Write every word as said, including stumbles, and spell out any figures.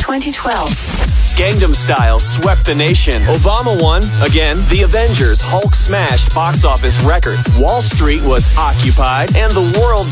twenty twelve. Gangnam Style swept the nation. Obama won. Again, The Avengers, Hulk smashed box office records. Wall Street was occupied, and the world